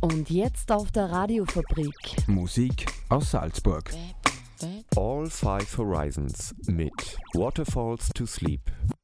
Und jetzt auf der Radiofabrik. Musik aus Salzburg. All Five Horizons mit Waterfalls to Sleep.